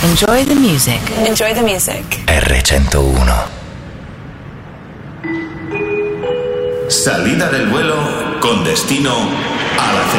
Enjoy the music. Enjoy the music. R101. Salida del vuelo con destino a la